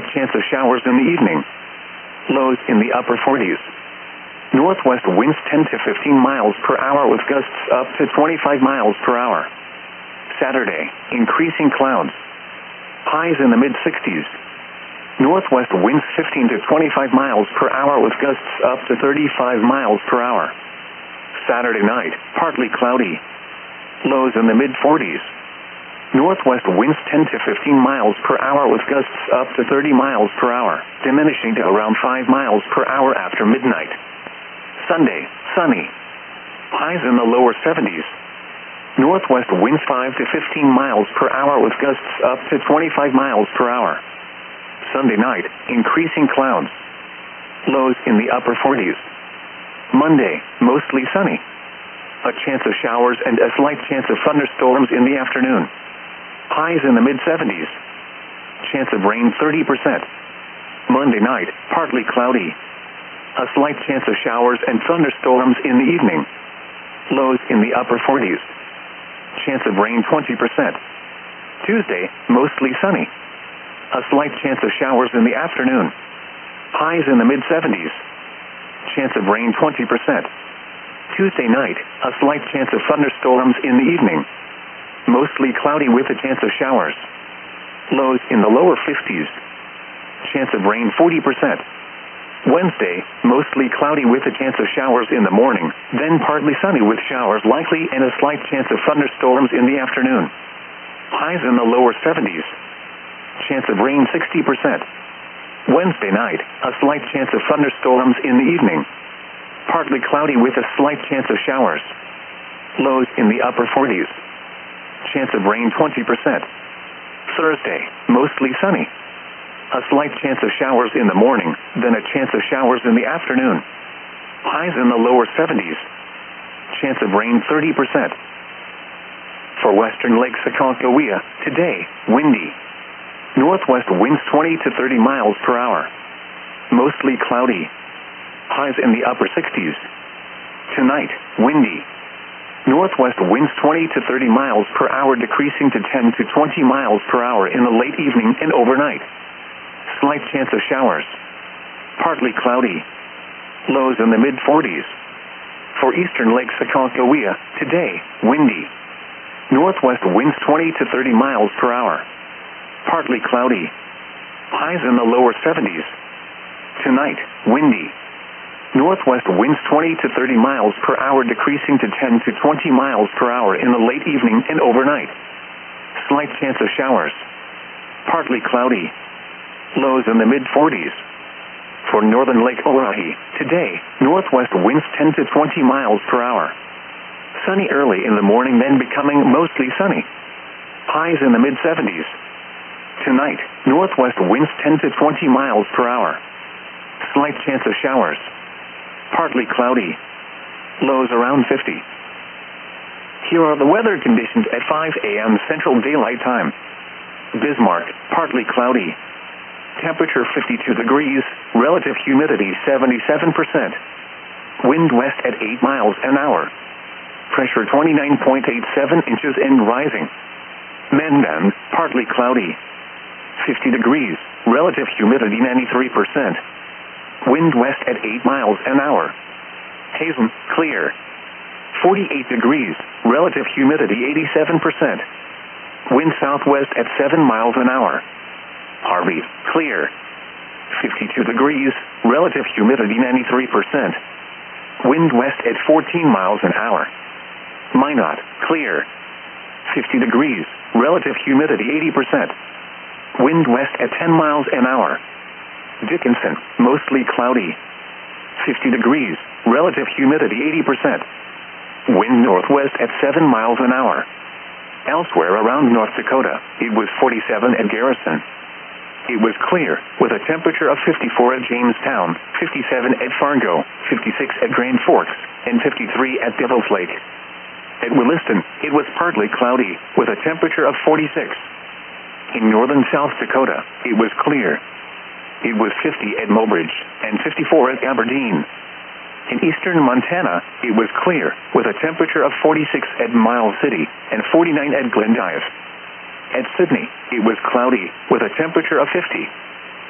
chance of showers in the evening. Lows in the upper 40s. Northwest winds 10 to 15 miles per hour with gusts up to 25 miles per hour. Saturday, increasing clouds. Highs in the mid-60s. Northwest winds 15 to 25 miles per hour with gusts up to 35 miles per hour. Saturday night, partly cloudy. Lows in the mid-40s. Northwest winds 10 to 15 miles per hour with gusts up to 30 miles per hour, diminishing to around 5 miles per hour after midnight. Sunday, sunny. Highs in the lower 70s. Northwest winds 5 to 15 miles per hour with gusts up to 25 miles per hour. Sunday night, increasing clouds. Lows in the upper 40s. Monday, mostly sunny. A chance of showers and a slight chance of thunderstorms in the afternoon. Highs in the mid-70s. Chance of rain 30%. Monday night, partly cloudy. A slight chance of showers and thunderstorms in the evening. Lows in the upper 40s. Chance of rain 20%. Tuesday, mostly sunny. A slight chance of showers in the afternoon. Highs in the mid-70s. Chance of rain 20%. Tuesday night, a slight chance of thunderstorms in the evening. Mostly cloudy with a chance of showers. Lows in the lower 50s. Chance of rain 40%. Wednesday, mostly cloudy with a chance of showers in the morning, then partly sunny with showers likely and a slight chance of thunderstorms in the afternoon. Highs in the lower 70s. Chance of rain 60%. Wednesday night, a slight chance of thunderstorms in the evening. Partly cloudy with a slight chance of showers. Lows in the upper 40s. Chance of rain 20%. Thursday, mostly sunny. A slight chance of showers in the morning, then a chance of showers in the afternoon. Highs in the lower 70s. Chance of rain 30%. For western Lake Aconcagua, today, windy. Northwest winds 20 to 30 miles per hour. Mostly cloudy. Highs in the upper 60s. Tonight, windy. Northwest winds 20 to 30 miles per hour decreasing to 10 to 20 miles per hour in the late evening and overnight. Slight chance of showers. Partly cloudy. Lows in the mid-40s. For eastern Lake Aconcagua, today, windy. Northwest winds 20 to 30 miles per hour. Partly cloudy. Highs in the lower 70s. Tonight, windy. Northwest winds 20 to 30 miles per hour decreasing to 10 to 20 miles per hour in the late evening and overnight. Slight chance of showers. Partly cloudy. Lows in the mid-40s. For northern Lake Oahe, today, northwest winds 10 to 20 miles per hour. Sunny early in the morning, then becoming mostly sunny. Highs in the mid-70s. Tonight, northwest winds 10 to 20 miles per hour. Slight chance of showers. Partly cloudy. Lows around 50. Here are the weather conditions at 5 a.m. Central Daylight Time. Bismarck, partly cloudy. Temperature 52 degrees, relative humidity 77%. Wind west at 8 miles an hour. Pressure 29.87 inches and rising. Mandan, partly cloudy. 50 degrees, relative humidity 93%. Wind west at 8 miles an hour. Hazen, clear. 48 degrees, relative humidity 87%. Wind southwest at 7 miles an hour. Harvey, clear. 52 degrees, relative humidity 93%. Wind west at 14 miles an hour. Minot, clear. 50 degrees, relative humidity 80%. Wind west at 10 miles an hour. Dickinson, mostly cloudy. 50 degrees, relative humidity 80%. Wind northwest at 7 miles an hour. Elsewhere around North Dakota, it was 47 at Garrison. It was clear, with a temperature of 54 at Jamestown, 57 at Fargo, 56 at Grand Forks, and 53 at Devil's Lake. At Williston, it was partly cloudy, with a temperature of 46. In northern South Dakota, it was clear. It was 50 at Mobridge, and 54 at Aberdeen. In eastern Montana, it was clear, with a temperature of 46 at Miles City, and 49 at Glendive. At Sydney, it was cloudy, with a temperature of 50.